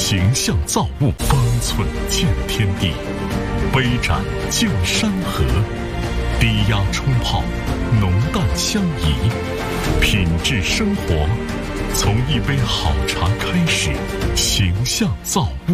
形象造物，方寸见天地，杯盏见山河，低压冲泡，浓淡相宜，品质生活，从一杯好茶开始。形象造物。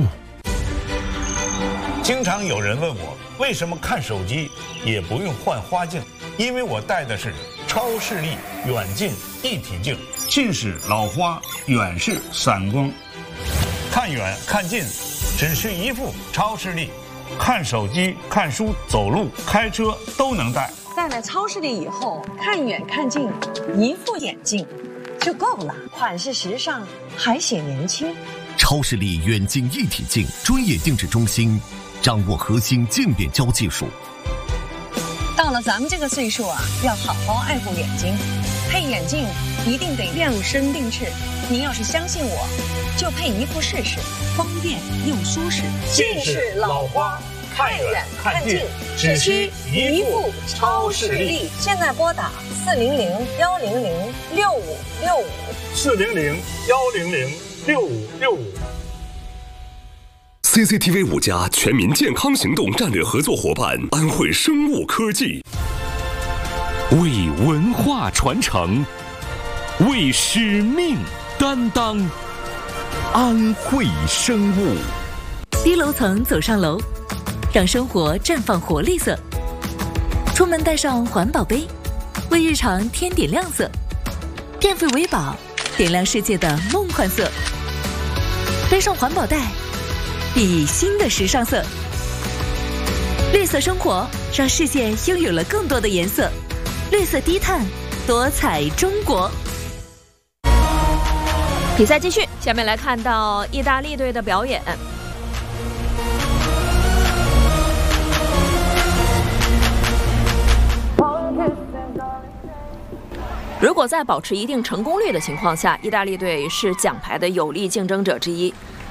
经常有人问我，为什么看手机也不用换花镜？因为我戴的是超视力远近一体镜，近视老花，远视散光。看远看近，只需一副超视力，看手机、看书、走路、开车都能戴。 戴了超视力以后，看远看近，一副眼镜就够了，款式时尚，还显年轻。 超视力远近一体镜专业定制中心，掌握核心渐变焦技术。 到了咱们这个岁数啊，要好好爱护眼睛，配眼镜一定得量身定制。您要是相信我，就配一副试试，方便又舒适。 近视老花，看远看近，只需一副超视力。 现在拨打400-100-6565，400-100-6565。 CCTV 5家全民健康行动战略合作伙伴安慧生物科技， 为文化传承，为使命担当。安慧生物。 低楼层走上楼，让生活绽放活力色。出门带上环保杯，为日常添点亮色。电费为宝，点亮世界的梦幻色。背上环保袋，以新的时尚色。绿色生活，让世界拥有了更多的颜色。绿色低碳，多彩中国。 比赛继续，下面来看到意大利队的表演。如果在保持一定成功率的情况下，意大利队是奖牌的有力竞争者之一。